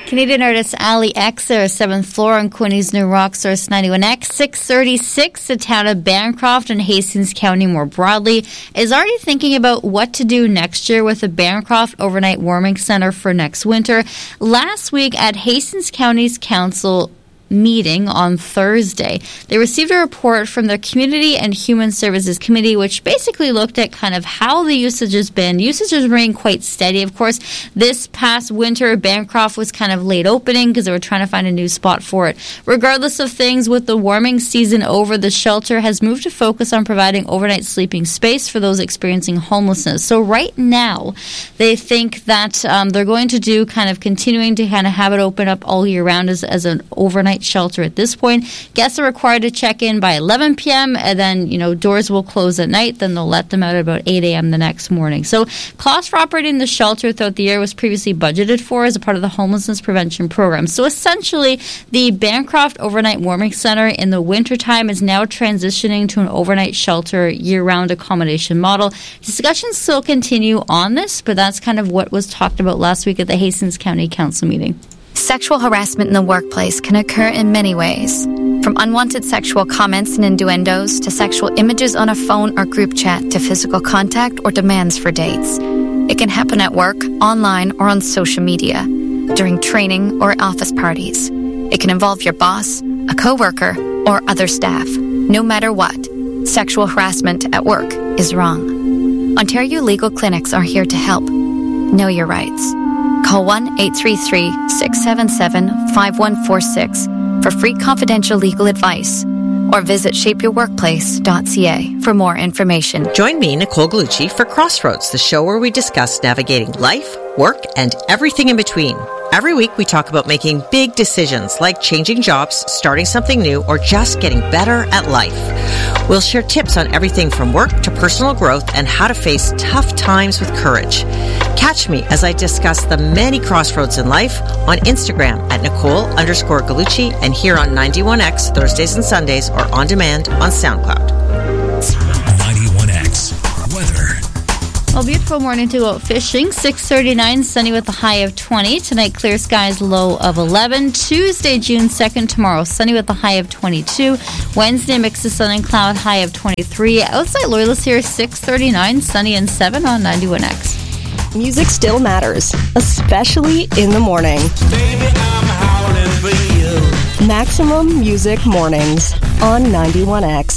Canadian artist Ali Exer, 7th floor on Quinny's new Rock Source 91X, 636. The town of Bancroft and Hastings County more broadly is already thinking about what to do next year with the Bancroft Overnight Warming Center for next winter. Last week at Hastings County's council meeting on Thursday, they received a report from their Community and Human Services Committee, which basically looked at kind of how the usage has been. Usage has remained quite steady. Of course, this past winter, Bancroft was kind of late opening because they were trying to find a new spot for it. Regardless of things, with the warming season over, the shelter has moved to focus on providing overnight sleeping space for those experiencing homelessness. So right now, they think that they're going to do kind of continuing to kind of have it open up all year round as an overnight shelter at this point. Guests are required to check in by 11 p.m. and then, doors will close at night. Then they'll let them out at about 8 a.m. the next morning. So cost for operating the shelter throughout the year was previously budgeted for as a part of the homelessness prevention program. So essentially, the Bancroft Overnight Warming Center in the wintertime is now transitioning to an overnight shelter year-round accommodation model. Discussions still continue on this, but that's kind of what was talked about last week at the Hastings County Council meeting. Sexual harassment in the workplace can occur in many ways, from unwanted sexual comments and innuendos to sexual images on a phone or group chat to physical contact or demands for dates. It can happen at work, online, or on social media, during training or office parties. It can involve your boss, a coworker, or other staff. No matter what, sexual harassment at work is wrong. Ontario legal clinics are here to help. Know your rights. Call 1-833-677-5146 for free confidential legal advice, or visit shapeyourworkplace.ca for more information. Join me, Nicole Gallucci, for Crossroads, the show where we discuss navigating life, work, and everything in between. Every week, we talk about making big decisions like changing jobs, starting something new, or just getting better at life. We'll share tips on everything from work to personal growth and how to face tough times with courage. Catch me as I discuss the many crossroads in life on Instagram at Nicole_Gallucci and here on 91X Thursdays and Sundays or on demand on SoundCloud. 91X weather. Well, beautiful morning to go out fishing. 6:39, sunny with a high of 20. Tonight, clear skies, low of 11. Tuesday, June 2nd, tomorrow, sunny with a high of 22. Wednesday, mix of sun and cloud, high of 23. Outside Loyalist here, 6:39, sunny and 7 on 91X. Music still matters, especially in the morning. Baby, I'm howling for you. Maximum Music Mornings on 91X.